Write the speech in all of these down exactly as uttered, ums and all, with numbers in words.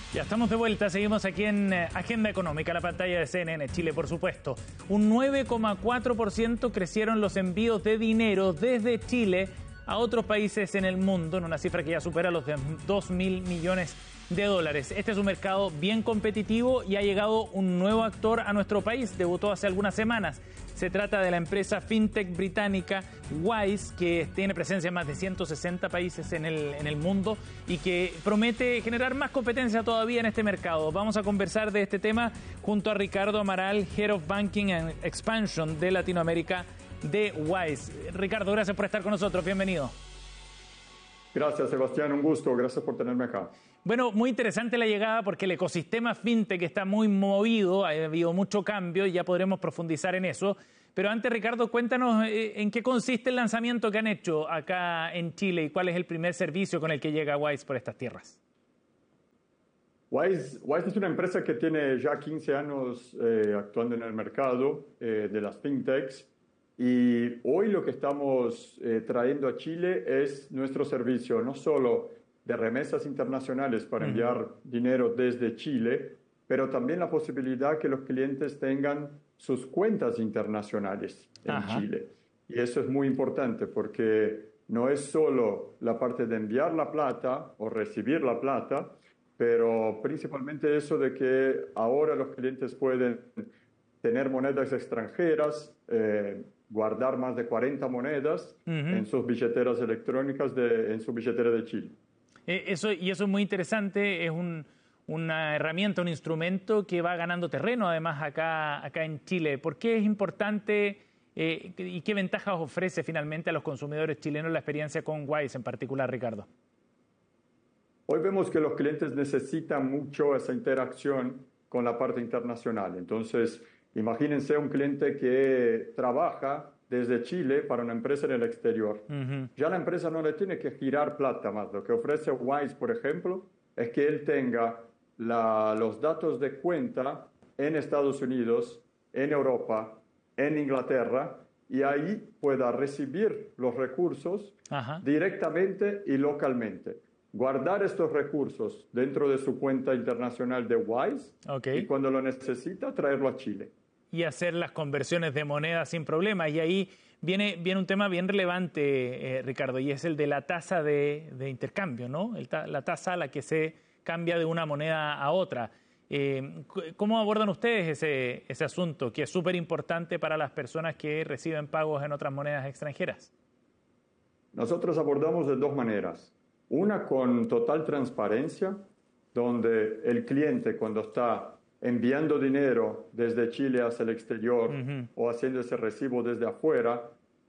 Ya estamos de vuelta, seguimos aquí en Agenda Económica, la pantalla de C N N Chile, por supuesto. Un nueve coma cuatro por ciento crecieron los envíos de dinero desde Chile a otros países en el mundo, en una cifra que ya supera los dos mil millones de dólares. Este es un mercado bien competitivo y ha llegado un nuevo actor a nuestro país, debutó hace algunas semanas. Se trata de la empresa fintech británica Wise, que tiene presencia en más de ciento sesenta países en el, en el mundo y que promete generar más competencia todavía en este mercado. Vamos a conversar de este tema junto a Ricardo Amaral, Head of Banking and Expansion de Latinoamérica de Wise. Ricardo, gracias por estar con nosotros. Bienvenido. Gracias, Sebastián. Un gusto. Gracias por tenerme acá. Bueno, muy interesante la llegada porque el ecosistema fintech está muy movido, ha habido mucho cambio y ya podremos profundizar en eso. Pero antes, Ricardo, cuéntanos en qué consiste el lanzamiento que han hecho acá en Chile y cuál es el primer servicio con el que llega Wise por estas tierras. Wise, Wise es una empresa que tiene ya quince años eh, actuando en el mercado eh, de las fintechs. Y hoy lo que estamos eh, trayendo a Chile es nuestro servicio, no solo de remesas internacionales para uh-huh. enviar dinero desde Chile, pero también la posibilidad que los clientes tengan sus cuentas internacionales en uh-huh. Chile. Y eso es muy importante porque no es solo la parte de enviar la plata o recibir la plata, pero principalmente eso de que ahora los clientes pueden tener monedas extranjeras, eh, guardar más de cuarenta monedas uh-huh. en sus billeteras electrónicas, de, en su billetera de Chile. Eh, eso, y eso es muy interesante, es un, una herramienta, un instrumento que va ganando terreno además acá, acá en Chile. ¿Por qué es importante eh, y qué ventajas ofrece finalmente a los consumidores chilenos la experiencia con Wise en particular, Ricardo? Hoy vemos que los clientes necesitan mucho esa interacción con la parte internacional. Entonces, imagínense un cliente que trabaja desde Chile para una empresa en el exterior. Uh-huh. Ya la empresa no le tiene que girar plata más. Lo que ofrece Wise, por ejemplo, es que él tenga la, los datos de cuenta en Estados Unidos, en Europa, en Inglaterra, y ahí pueda recibir los recursos uh-huh. directamente y localmente. Guardar estos recursos dentro de su cuenta internacional de Wise okay. y cuando lo necesita, traerlo a Chile. Y hacer las conversiones de moneda sin problema. Y ahí viene, viene un tema bien relevante, eh, Ricardo, y es el de la tasa de, de intercambio, ¿no? El ta, la tasa a la que se cambia de una moneda a otra. Eh, ¿Cómo abordan ustedes ese, ese asunto, que es súper importante para las personas que reciben pagos en otras monedas extranjeras? Nosotros abordamos de dos maneras. Una con total transparencia, donde el cliente cuando está enviando dinero desde Chile hacia el exterior uh-huh. o haciendo ese recibo desde afuera,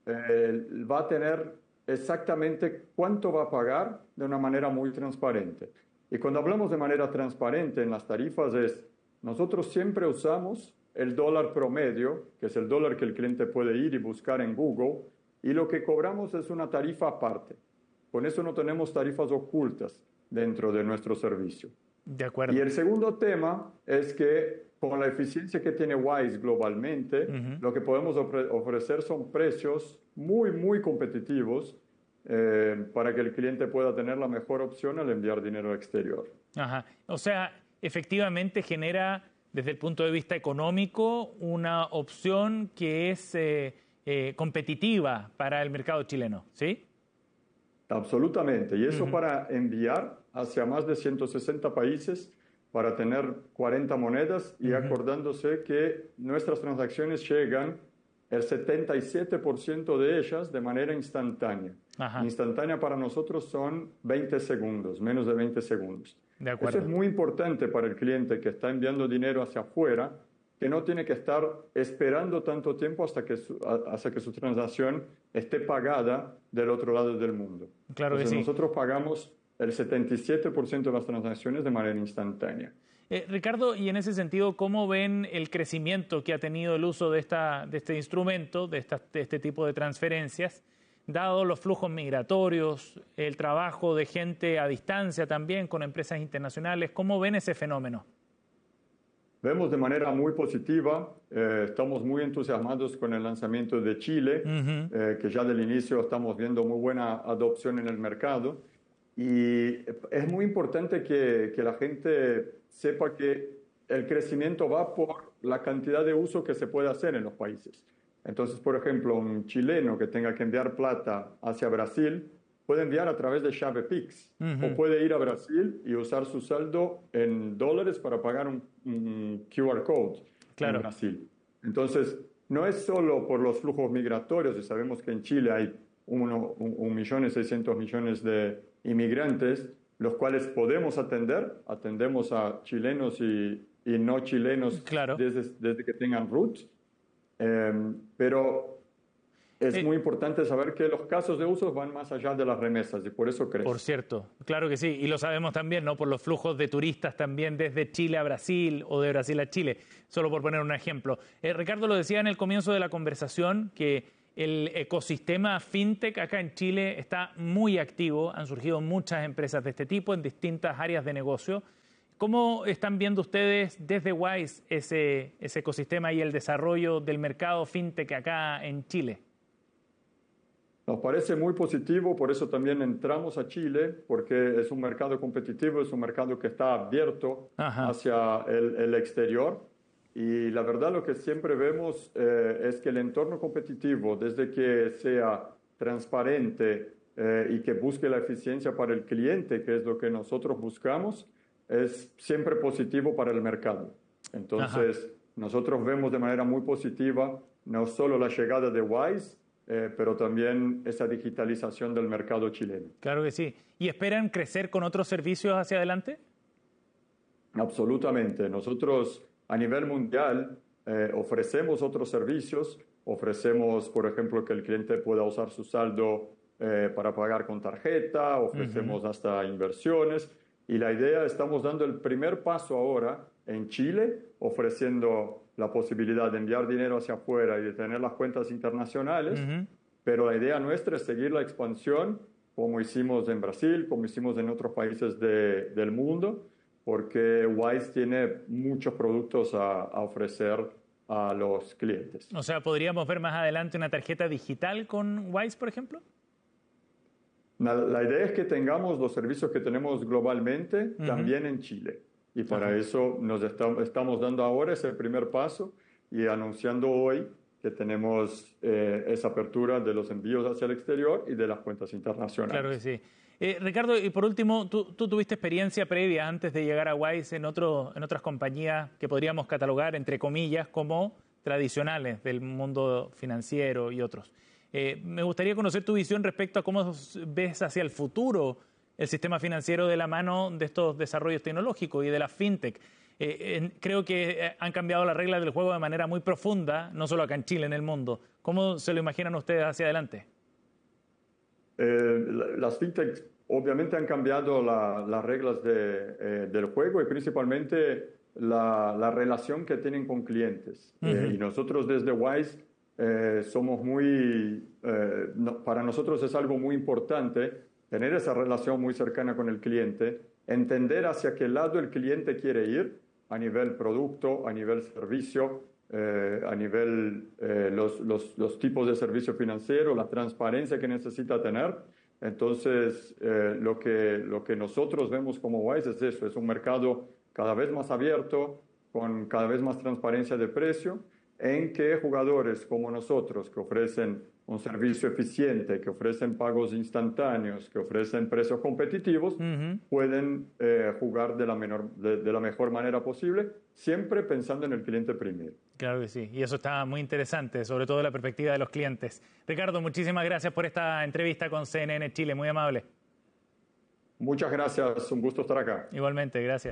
eh, va a tener exactamente cuánto va a pagar de una manera muy transparente. Y cuando hablamos de manera transparente en las tarifas es, nosotros siempre usamos el dólar promedio, que es el dólar que el cliente puede ir y buscar en Google, y lo que cobramos es una tarifa aparte. Con eso no tenemos tarifas ocultas dentro de nuestro servicio. De acuerdo. Y el segundo tema es que con la eficiencia que tiene Wise globalmente, uh-huh. lo que podemos ofre- ofrecer son precios muy, muy competitivos eh, para que el cliente pueda tener la mejor opción al enviar dinero al exterior. Ajá. O sea, efectivamente genera, desde el punto de vista económico, una opción que es eh, eh, competitiva para el mercado chileno, ¿sí? Absolutamente. Y eso uh-huh. para enviar hacia más de ciento sesenta países, para tener cuarenta monedas y uh-huh. acordándose que nuestras transacciones llegan el setenta y siete por ciento de ellas de manera instantánea. Uh-huh. Instantánea para nosotros son veinte segundos, menos de veinte segundos. De acuerdo. Eso es muy importante para el cliente que está enviando dinero hacia afuera, que no tiene que estar esperando tanto tiempo hasta que su, hasta que su transacción esté pagada del otro lado del mundo. Claro que Entonces, sí. Nosotros pagamos el setenta y siete por ciento de las transacciones de manera instantánea. Eh, Ricardo, y en ese sentido, ¿cómo ven el crecimiento que ha tenido el uso de, esta, de este instrumento, de, esta, de este tipo de transferencias, dado los flujos migratorios, el trabajo de gente a distancia también con empresas internacionales? ¿Cómo ven ese fenómeno? Vemos de manera muy positiva, eh, estamos muy entusiasmados con el lanzamiento de Chile, uh-huh. eh, que ya del inicio estamos viendo muy buena adopción en el mercado. Y es muy importante que, que la gente sepa que el crecimiento va por la cantidad de uso que se puede hacer en los países. Entonces, por ejemplo, un chileno que tenga que enviar plata hacia Brasil puede enviar a través de llave Pix, uh-huh. o puede ir a Brasil y usar su saldo en dólares para pagar un, un Q R code claro. en Brasil. Entonces, no es solo por los flujos migratorios, y sabemos que en Chile hay uno, un, un millón y seiscientos millones de inmigrantes, los cuales podemos atender, atendemos a chilenos y, y no chilenos claro. desde, desde que tengan root, eh, pero es eh, muy importante saber que los casos de uso van más allá de las remesas y por eso crece. Por cierto, claro que sí, y lo sabemos también, ¿no? Por los flujos de turistas también desde Chile a Brasil o de Brasil a Chile, solo por poner un ejemplo. Eh, Ricardo lo decía en el comienzo de la conversación que el ecosistema fintech acá en Chile está muy activo, han surgido muchas empresas de este tipo en distintas áreas de negocio. ¿Cómo están viendo ustedes desde Wise ese, ese ecosistema y el desarrollo del mercado fintech acá en Chile? Nos parece muy positivo, por eso también entramos a Chile, porque es un mercado competitivo, es un mercado que está abierto Ajá. hacia el, el exterior. Y la verdad lo que siempre vemos eh, es que el entorno competitivo, desde que sea transparente eh, y que busque la eficiencia para el cliente, que es lo que nosotros buscamos, es siempre positivo para el mercado. Entonces, Ajá. nosotros vemos de manera muy positiva no solo la llegada de Wise, eh, pero también esa digitalización del mercado chileno. Claro que sí. ¿Y esperan crecer con otros servicios hacia adelante? Absolutamente. Nosotros a nivel mundial eh, ofrecemos otros servicios. Ofrecemos, por ejemplo, que el cliente pueda usar su saldo eh, para pagar con tarjeta. Ofrecemos uh-huh. hasta inversiones. Y la idea, estamos dando el primer paso ahora en Chile, ofreciendo la posibilidad de enviar dinero hacia afuera y de tener las cuentas internacionales, uh-huh. pero la idea nuestra es seguir la expansión como hicimos en Brasil, como hicimos en otros países de, del mundo, porque Wise tiene muchos productos a, a ofrecer a los clientes. O sea, ¿podríamos ver más adelante una tarjeta digital con Wise, por ejemplo? La, la idea es que tengamos los servicios que tenemos globalmente uh-huh. también en Chile. Y para uh-huh. eso nos está, estamos dando ahora ese primer paso y anunciando hoy que tenemos eh, esa apertura de los envíos hacia el exterior y de las cuentas internacionales. Claro que sí. Eh, Ricardo, y por último, tú, tú tuviste experiencia previa antes de llegar a Wise en, otro, en otras compañías que podríamos catalogar, entre comillas, como tradicionales del mundo financiero y otros. Eh, me gustaría conocer tu visión respecto a cómo ves hacia el futuro el sistema financiero de la mano de estos desarrollos tecnológicos y de la fintech. Eh, eh, creo que han cambiado las reglas del juego de manera muy profunda, no solo acá en Chile, en el mundo. ¿Cómo se lo imaginan ustedes hacia adelante? Eh, las fintechs obviamente han cambiado la, las reglas de, eh, del juego y principalmente la, la relación que tienen con clientes. Uh-huh. Eh, y nosotros desde Wise eh, somos muy, eh, no, para nosotros es algo muy importante tener esa relación muy cercana con el cliente, entender hacia qué lado el cliente quiere ir a nivel producto, a nivel servicio, eh, a nivel eh, los, los, los tipos de servicio financiero, la transparencia que necesita tener. Entonces, eh, lo, que, lo que nosotros vemos como Wise es eso, es un mercado cada vez más abierto, con cada vez más transparencia de precio, en que jugadores como nosotros, que ofrecen un servicio eficiente, que ofrecen pagos instantáneos, que ofrecen precios competitivos, uh-huh. pueden eh, jugar de la, menor, de, de la mejor manera posible, siempre pensando en el cliente primero. Claro que sí, y eso está muy interesante, sobre todo de la perspectiva de los clientes. Ricardo, muchísimas gracias por esta entrevista con C N N Chile, muy amable. Muchas gracias, un gusto estar acá. Igualmente, gracias.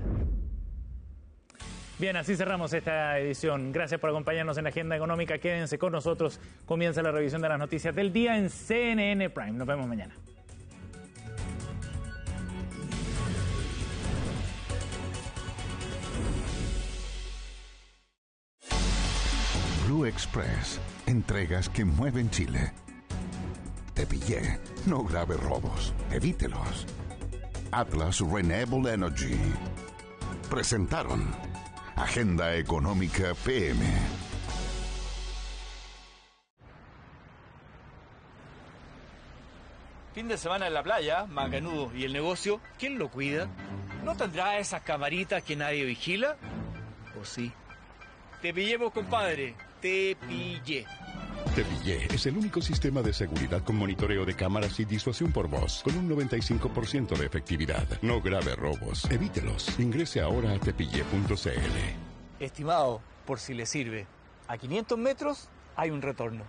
Bien, así cerramos esta edición. Gracias por acompañarnos en la Agenda Económica. Quédense con nosotros. Comienza la revisión de las noticias del día en C N N Prime. Nos vemos mañana. Blue Express. Entregas que mueven Chile. Te pillé. No grave robos. Evítelos. Atlas Renewable Energy. Presentaron Agenda Económica P M. Fin de semana en la playa, macanudo. ¿Y el negocio? ¿Quién lo cuida? ¿No tendrá esas camaritas que nadie vigila? ¿O sí? Te pillemos, compadre. Te pillé. Te Pillé es el único sistema de seguridad con monitoreo de cámaras y disuasión por voz, con un noventa y cinco por ciento de efectividad. No grave robos. Evítelos. Ingrese ahora a tepillé punto c l. Estimado, por si le sirve, a quinientos metros hay un retorno.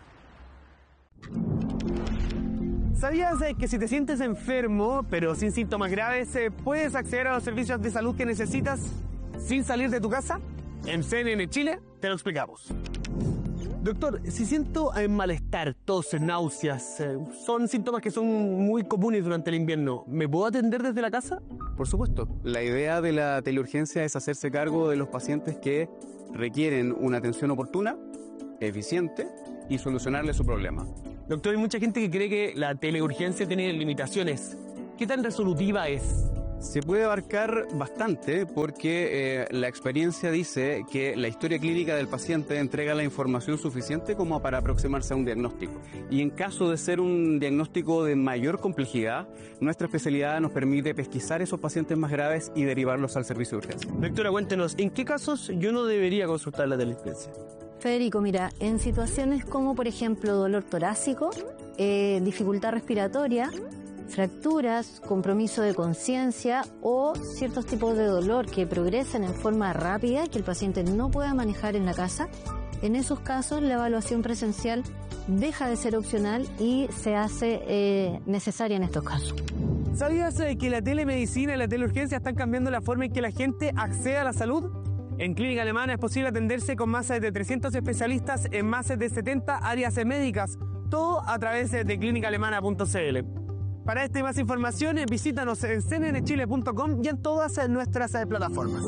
¿Sabías eh, que si te sientes enfermo, pero sin síntomas graves, eh, puedes acceder a los servicios de salud que necesitas sin salir de tu casa? En C N N Chile te lo explicamos. Doctor, si siento eh, malestar, tos, náuseas, eh, son síntomas que son muy comunes durante el invierno, ¿me puedo atender desde la casa? Por supuesto. La idea de la teleurgencia es hacerse cargo de los pacientes que requieren una atención oportuna, eficiente y solucionarle su problema. Doctor, hay mucha gente que cree que la teleurgencia tiene limitaciones. ¿Qué tan resolutiva es? Se puede abarcar bastante porque eh, la experiencia dice que la historia clínica del paciente entrega la información suficiente como para aproximarse a un diagnóstico. Y en caso de ser un diagnóstico de mayor complejidad, nuestra especialidad nos permite pesquisar esos pacientes más graves y derivarlos al servicio de urgencia. Doctora, cuéntenos, ¿en qué casos yo no debería consultar la teleurgencia? Federico, mira, en situaciones como por ejemplo dolor torácico, eh, dificultad respiratoria, fracturas, compromiso de conciencia o ciertos tipos de dolor que progresen en forma rápida y que el paciente no pueda manejar en la casa, en esos casos la evaluación presencial deja de ser opcional y se hace eh, necesaria en estos casos. ¿Sabías eh, que la telemedicina y la teleurgencia están cambiando la forma en que la gente accede a la salud? En Clínica Alemana es posible atenderse con más de trescientos especialistas en más de setenta áreas médicas, todo a través de clínica alemana punto c l. Para esta y más información, visítanos en c n n chile punto com y en todas nuestras plataformas.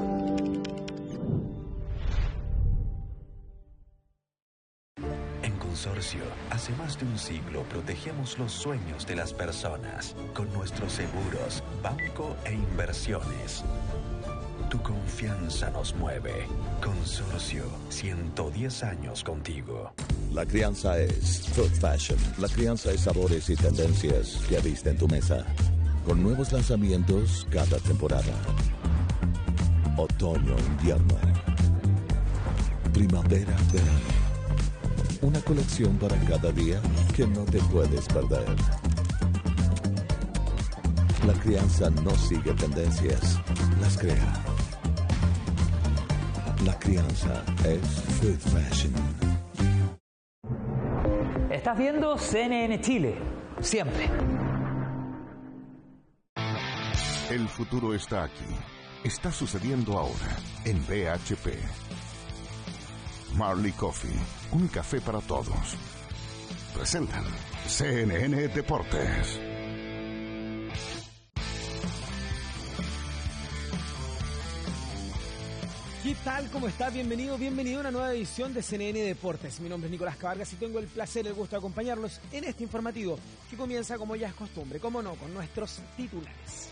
En Consorcio, hace más de un siglo protegemos los sueños de las personas con nuestros seguros, banco e inversiones. Tu confianza nos mueve. Consorcio, ciento diez años contigo. La crianza es Food Fashion. La crianza es sabores y tendencias que viste en tu mesa. Con nuevos lanzamientos cada temporada. Otoño, invierno. Primavera, verano. Una colección para cada día que no te puedes perder. La crianza no sigue tendencias, las crea. La crianza es Food Fashion. Estás viendo C N N Chile, siempre. El futuro está aquí. Está sucediendo ahora en B H P. Marley Coffee, un café para todos. Presentan C N N Deportes. ¿Qué tal? ¿Cómo estás? Bienvenido, bienvenido a una nueva edición de C N N Deportes. Mi nombre es Nicolás Cabargas y tengo el placer y el gusto de acompañarlos en este informativo que comienza como ya es costumbre, como no, con nuestros titulares.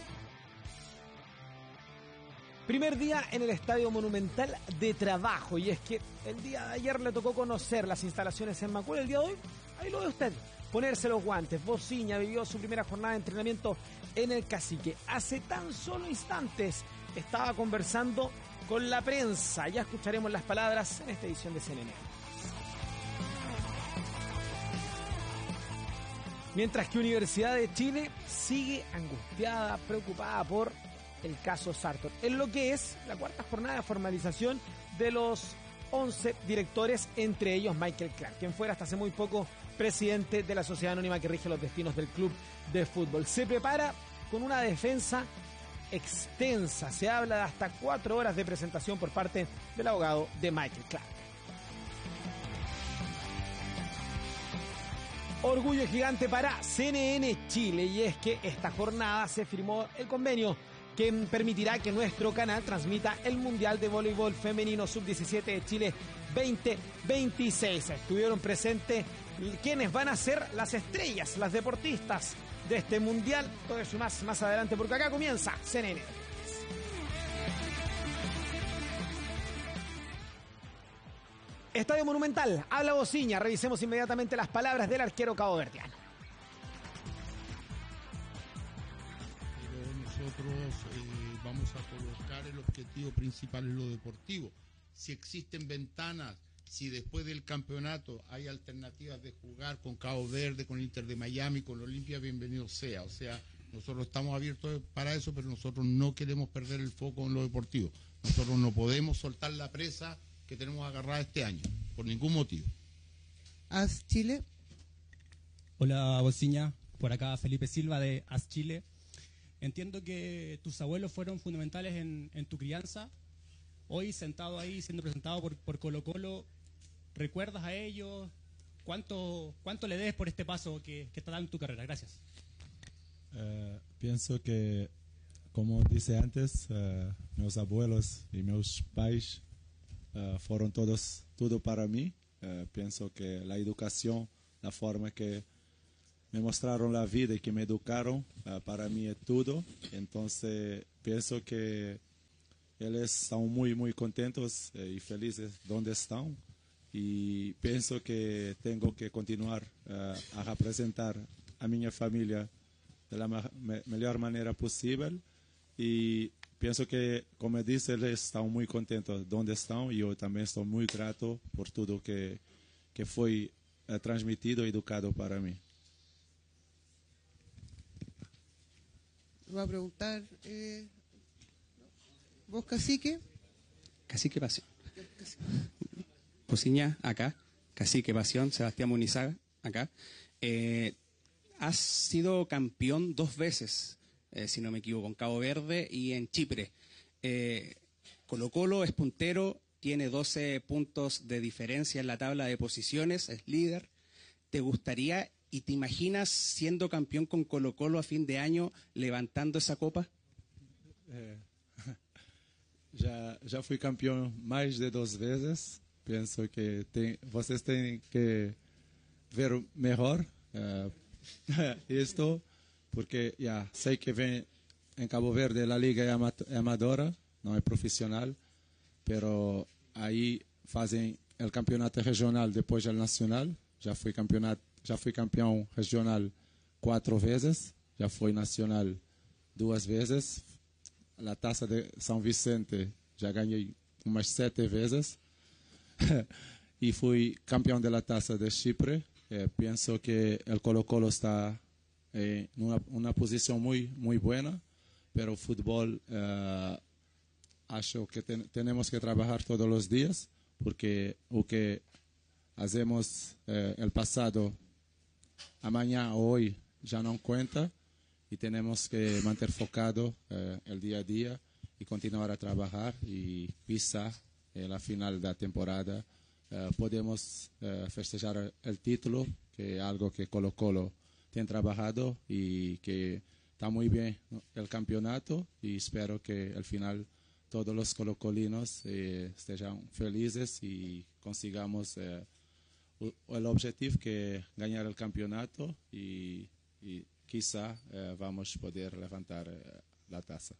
Primer día en el Estadio Monumental de trabajo, y es que el día de ayer le tocó conocer las instalaciones en Macul. El día de hoy, ahí lo ve usted, ponerse los guantes. Bociña vivió su primera jornada de entrenamiento en el Cacique. Hace tan solo instantes estaba conversando con la prensa. Ya escucharemos las palabras en esta edición de C N N. Mientras que Universidad de Chile sigue angustiada, preocupada por el caso Sartor, en lo que es la cuarta jornada de formalización de los once directores, entre ellos Michael Clark, quien fuera hasta hace muy poco presidente de la sociedad anónima que rige los destinos del club de fútbol. Se prepara con una defensa extensa. Se habla de hasta cuatro horas de presentación por parte del abogado de Michael Clark. Orgullo gigante para C N N Chile, y es que esta jornada se firmó el convenio que permitirá que nuestro canal transmita el Mundial de Voleibol Femenino sub diecisiete de Chile veinte veintiséis. Estuvieron presentes quienes van a ser las estrellas, las deportistas de este Mundial. Todo eso y más, más adelante, porque acá comienza C N N. Estadio Monumental, habla Bociña. Revisemos inmediatamente las palabras del arquero caboverdiano. eh, vamos a colocar el objetivo principal en lo deportivo. Si existen ventanas, si después del campeonato hay alternativas de jugar con Cabo Verde, con Inter de Miami, con Olimpia, bienvenido sea. O sea, nosotros estamos abiertos para eso, pero nosotros no queremos perder el foco en lo deportivo. Nosotros no podemos soltar la presa que tenemos agarrada este año, por ningún motivo. As Chile. Hola, Bociña. Por acá Felipe Silva de As Chile. Entiendo que tus abuelos fueron fundamentales en, en tu crianza. Hoy, sentado ahí, siendo presentado por, por Colo Colo, ¿recuerdas a ellos? ¿Cuánto, cuánto le debes por este paso que, que está dando en tu carrera? Gracias. Uh, pienso que, como dice antes, uh, meus abuelos y meus pais uh, fueron todos, todo para mí. Uh, pienso que la educación, la forma que me mostraron la vida y que me educaron, uh, para mí es todo. Entonces, pienso que ellos están muy, muy contentos eh, y felices donde están. Y pienso que tengo que continuar uh, a representar a mi familia de la ma me mejor manera posible. Y pienso que, como dice, ellos están muy contentos donde están. Y yo también estoy muy grato por todo que, que fue uh, transmitido y educado para mí. Va a preguntar, eh, ¿vos, Cacique? Cacique Pasión. Bociña, acá. Cacique Pasión, Sebastián Munizaga, acá. Eh, has sido campeón dos veces, eh, si no me equivoco, en Cabo Verde y en Chipre. Eh, Colo Colo es puntero, tiene doce puntos de diferencia en la tabla de posiciones, es líder. ¿Te gustaría y te imaginas siendo campeón con Colo Colo a fin de año, levantando esa copa? Eh, ya, ya fui campeón más de dos veces. Pienso que tem, vocês têm que ver mejor uh, esto, porque ya sé que ven en Cabo Verde la liga es amadora, no es profesional, pero ahí hacen el campeonato regional después del nacional. Ya fui campeonato, ya fui campeón regional cuatro veces, ya fui nacional dos veces. La taza de São Vicente ya gané unas siete veces. Y fui campeón de la taza de Chipre. Eh, pienso que el Colo Colo está en una, una posición muy, muy buena, pero el fútbol eh, acho que ten, tenemos que trabajar todos los días, porque lo que hacemos eh, el pasado, a mañana o hoy ya no cuenta, y tenemos que mantener focado eh, el día a día y continuar a trabajar, y quizá en la final de la temporada uh, podemos uh, festejar el título, que es algo que Colo Colo tiene trabajado y que está muy bien el campeonato, y espero que al final todos los colocolinos eh, estén felices y consigamos eh, el objetivo que es ganar el campeonato, y, y quizá eh, vamos a poder levantar eh, la taza.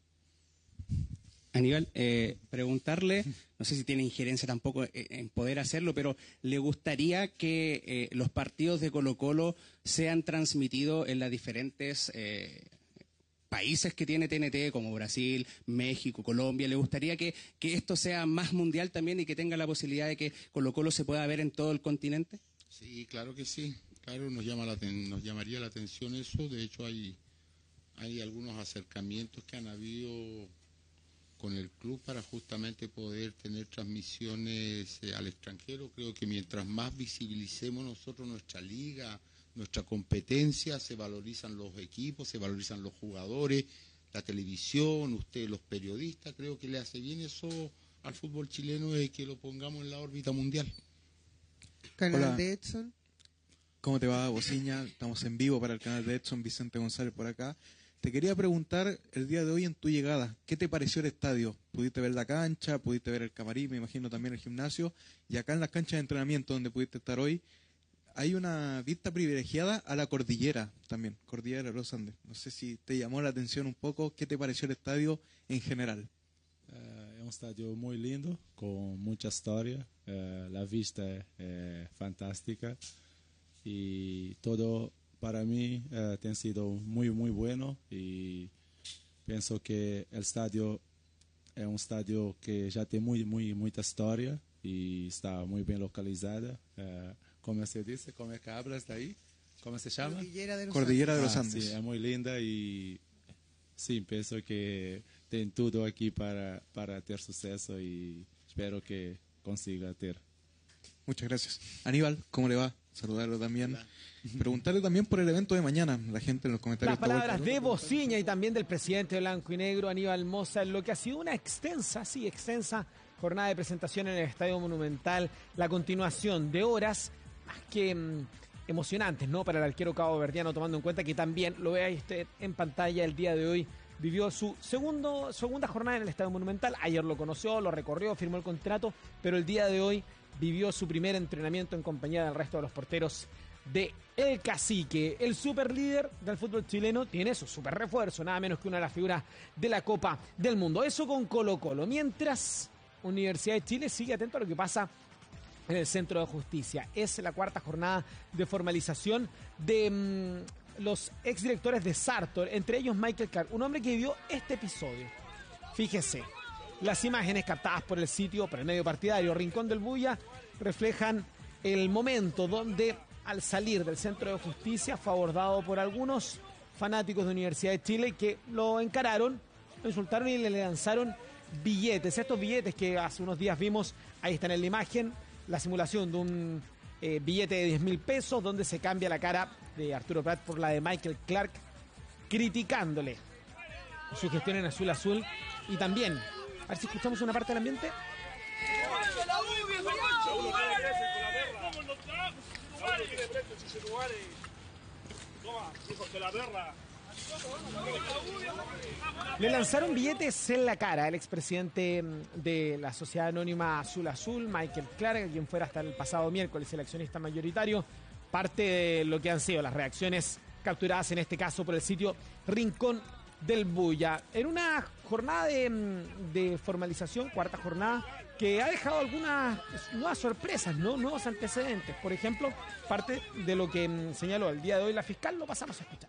Aníbal, eh, preguntarle, no sé si tiene injerencia tampoco en poder hacerlo, pero ¿le gustaría que eh, los partidos de Colo Colo sean transmitidos en los diferentes eh, países que tiene T N T, como Brasil, México, Colombia? ¿Le gustaría que, que esto sea más mundial también y que tenga la posibilidad de que Colo Colo se pueda ver en todo el continente? Sí, claro que sí. Claro, nos, llama la, nos llamaría la atención eso. De hecho, hay, hay algunos acercamientos que han habido con el club para justamente poder tener transmisiones eh, al extranjero. Creo que mientras más visibilicemos nosotros nuestra liga, nuestra competencia, se valorizan los equipos, se valorizan los jugadores, la televisión, ustedes los periodistas. Creo que le hace bien eso al fútbol chileno, es que lo pongamos en la órbita mundial. Canal Hola. de Edson. ¿Cómo te va, Bociña? Estamos en vivo para el canal de Edson, Vicente González por acá. Te quería preguntar el día de hoy en tu llegada, ¿qué te pareció el estadio? ¿Pudiste ver la cancha? ¿Pudiste ver el camarín? Me imagino también el gimnasio. Y acá en las canchas de entrenamiento donde pudiste estar hoy, hay una vista privilegiada a la cordillera también, cordillera de los Andes. No sé si te llamó la atención un poco, ¿qué te pareció el estadio en general? Uh, es un estadio muy lindo, con mucha historia. Uh, la vista es eh, fantástica. Y todo para mí uh, ha sido muy, muy bueno. Y penso que o estádio é um estádio que já tem muito, muito, muita história e está muito bem localizada. Uh, como você disse, como é que hablas daí? Como se chama? Cordillera de los Cordillera Andes. de los Andes. Ah, sí, es muy linda y sí, pienso que tiene todo aquí para, para tener suceso y espero que consiga tener. Muchas gracias. Aníbal, ¿cómo le va? Saludarlo también. Preguntarle también por el evento de mañana. La gente en los comentarios. Las palabras de Bociña y también del presidente de Blanco y Negro, Aníbal Mosa, en lo que ha sido una extensa, sí, extensa jornada de presentación en el Estadio Monumental. La continuación de horas más que mmm, emocionantes, ¿no? Para el arquero caboverdiano, tomando en cuenta que también, lo ve ahí usted en pantalla, el día de hoy vivió su segundo, segunda jornada en el Estadio Monumental. Ayer lo conoció, lo recorrió, firmó el contrato, pero el día de hoy vivió su primer entrenamiento en compañía del resto de los porteros de El Cacique. El superlíder del fútbol chileno tiene su super refuerzo, nada menos que una de las figuras de la Copa del Mundo. Eso con Colo Colo. Mientras Universidad de Chile sigue atento a lo que pasa en el Centro de Justicia. Es la cuarta jornada de formalización de mmm, los exdirectores de Sartor, entre ellos Michael Clark, un hombre que vivió este episodio. Fíjese, las imágenes captadas por el sitio, por el medio partidario Rincón del Bulla, reflejan el momento donde, al salir del Centro de Justicia, fue abordado por algunos fanáticos de Universidad de Chile que lo encararon, lo insultaron y le lanzaron billetes. Estos billetes que hace unos días vimos, ahí están en la imagen, la simulación de un eh, billete de diez mil pesos donde se cambia la cara de Arturo Prat por la de Michael Clark, criticándole su gestión en Azul Azul. Y también, a ver si escuchamos una parte del ambiente. Le lanzaron billetes en la cara al expresidente de la Sociedad Anónima Azul Azul, Michael Clark, quien fuera hasta el pasado miércoles el accionista mayoritario. Parte de lo que han sido las reacciones capturadas en este caso por el sitio Rincón del Bulla. En una jornada de, de formalización, cuarta jornada, que ha dejado algunas nuevas sorpresas, ¿no? Nuevos antecedentes. Por ejemplo, parte de lo que señaló el día de hoy la fiscal, lo pasamos a escuchar.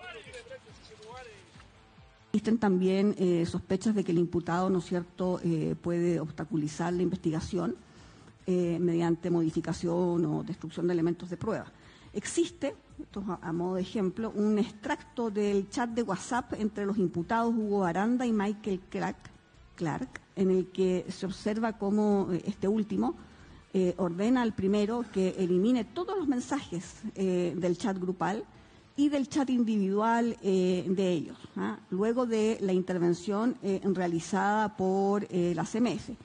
Existen también eh, sospechas de que el imputado, ¿no es cierto?, eh, puede obstaculizar la investigación eh, mediante modificación o destrucción de elementos de prueba. Existe, esto es a, a modo de ejemplo, un extracto del chat de WhatsApp entre los imputados Hugo Aranda y Michael Clark, Clark en el que se observa cómo este último eh, ordena al primero que elimine todos los mensajes eh, del chat grupal y del chat individual eh, de ellos, ¿ah? Luego de la intervención eh, realizada por eh, la C M F.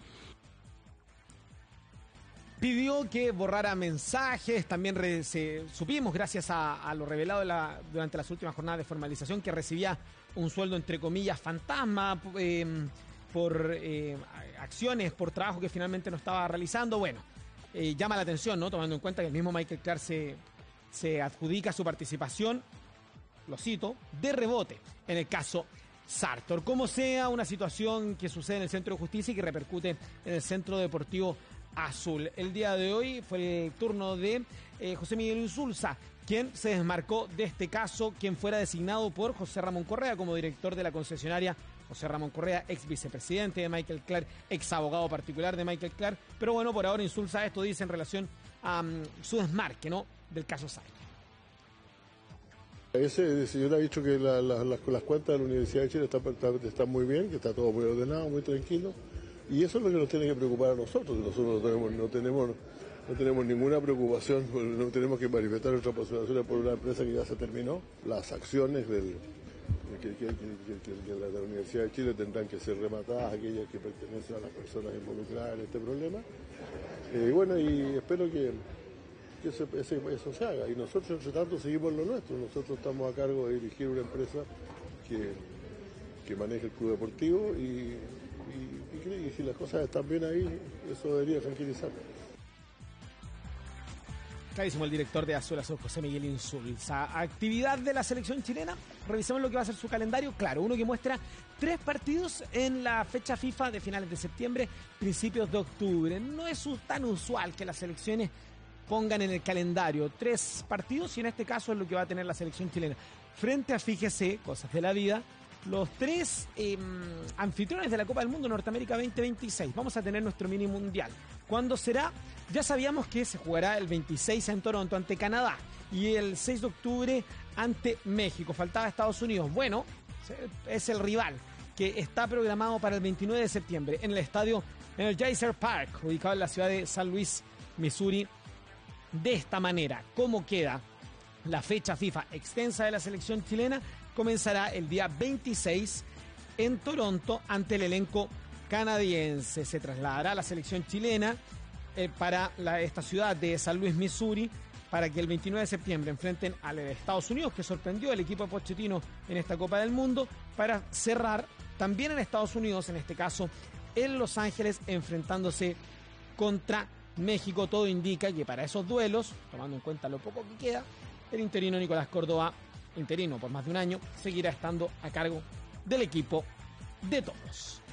Pidió que borrara mensajes, también re, se, supimos, gracias a, a lo revelado la, durante las últimas jornadas de formalización, que recibía un sueldo, entre comillas, fantasma, eh, por eh, acciones, por trabajo que finalmente no estaba realizando. Bueno, eh, llama la atención, ¿no? Tomando en cuenta que el mismo Michael Clark se... se adjudica su participación, lo cito, de rebote en el caso Sartor. Como sea, una situación que sucede en el Centro de Justicia y que repercute en el Centro Deportivo Azul. El día de hoy fue el turno de eh, José Miguel Insulza, quien se desmarcó de este caso, quien fuera designado por José Ramón Correa como director de la concesionaria. José Ramón Correa, ex vicepresidente de Michael Clark, ex abogado particular de Michael Clark. Pero bueno, por ahora Insulza esto dice en relación a um, su desmarque, ¿no?, del caso Sartor. Ese señor ha dicho que la, la, las, las cuentas de la Universidad de Chile están, están, están muy bien, que está todo muy ordenado, muy tranquilo, y eso es lo que nos tiene que preocupar a nosotros. Nosotros no tenemos, no tenemos, no tenemos ninguna preocupación, no tenemos que manifestar nuestra preocupación por una empresa que ya se terminó. Las acciones del, que, que, que, que, que de la Universidad de Chile tendrán que ser rematadas, aquellas que pertenecen a las personas involucradas en este problema. Eh, bueno, y espero que que ese, ese, eso se haga, y nosotros entre tanto seguimos lo nuestro. Nosotros estamos a cargo de dirigir una empresa que, que maneja el club deportivo y, y, y, y si las cosas están bien ahí, eso debería tranquilizar. Clarísimo el director de Azul Azul, José Miguel Insulza. Actividad de la selección chilena, revisemos lo que va a ser su calendario. Claro, uno que muestra tres partidos en la fecha FIFA de finales de septiembre, principios de octubre. No es tan usual que las selecciones pongan en el calendario tres partidos, y en este caso es lo que va a tener la selección chilena frente a, fíjese, cosas de la vida, los tres eh, anfitriones de la Copa del Mundo Norteamérica veinte veintiséis. Vamos a tener nuestro mini mundial. ¿Cuándo será? Ya sabíamos que se jugará el veintiséis en Toronto ante Canadá y el seis de octubre ante México. Faltaba Estados Unidos. Bueno, es el rival que está programado para el veintinueve de septiembre en el estadio Energizer Park, ubicado en la ciudad de San Luis, Missouri. De esta manera, ¿cómo queda la fecha FIFA extensa de la selección chilena? Comenzará el día veintiséis en Toronto ante el elenco canadiense. Se trasladará la selección chilena eh, para la, esta ciudad de San Luis, Missouri, para que el veintinueve de septiembre enfrenten al Estados Unidos, que sorprendió el equipo de Pochettino en esta Copa del Mundo, para cerrar también en Estados Unidos, en este caso en Los Ángeles, enfrentándose contra México. Todo indica que para esos duelos, tomando en cuenta lo poco que queda, el interino Nicolás Córdoba, interino por más de un año, seguirá estando a cargo del equipo de todos.